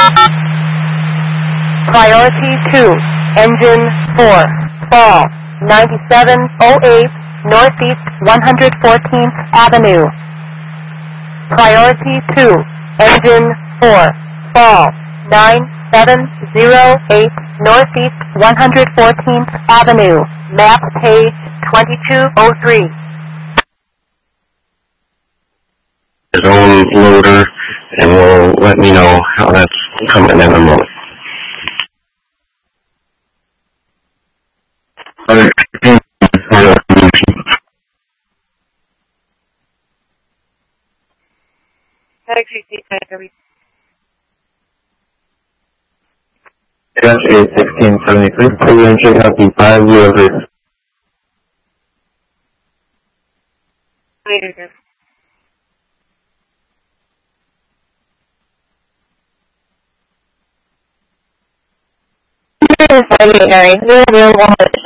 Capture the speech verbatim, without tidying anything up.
Priority two, engine four, fall, ninety-seven oh eight, Northeast one hundred fourteenth Avenue. Priority two, engine four, fall, nine seven oh eight, Northeast one hundred fourteenth Avenue, map page twenty-two oh three. His own loader, and will let me know how that's coming in a moment. Dash eight sixteen seventy three. Program should have the five wheels. Secretary, zero zero one